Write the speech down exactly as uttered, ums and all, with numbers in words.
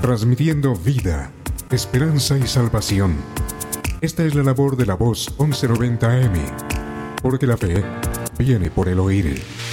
transmitiendo vida, esperanza y salvación. Esta es la labor de la voz once noventa A M, porque la fe viene por el oír.